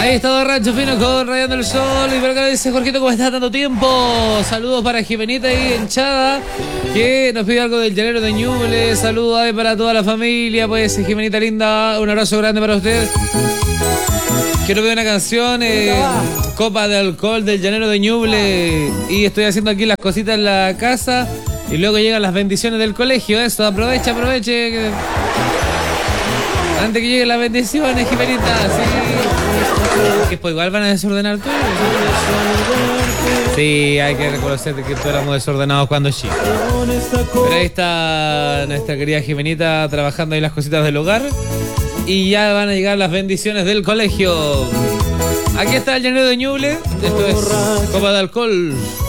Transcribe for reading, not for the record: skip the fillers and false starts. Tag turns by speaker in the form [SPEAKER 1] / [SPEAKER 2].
[SPEAKER 1] Ahí está Rancho Fino con Rayando el Sol. Y por acá dice Jorgito, ¿cómo está tanto tiempo? Saludos para Jimenita y hinchada, que nos pide algo del llanero de Ñuble. Saludos ahí para toda la familia. Pues Jimenita linda, un abrazo grande para usted. Quiero ver una canción, Copa de Alcohol del llanero de Ñuble. Y estoy haciendo aquí las cositas en la casa. Y luego llegan las bendiciones del colegio. Eso, aproveche. Antes que lleguen las bendiciones, Jimenita, sí. Que pues igual van a desordenar todo. Sí, hay que reconocer que todos éramos desordenados cuando chicos. Pero ahí está nuestra querida Jimenita trabajando ahí las cositas del hogar. Y ya van a llegar las bendiciones del colegio. Aquí está el llanero de Ñuble. Esto es Copa de Alcohol.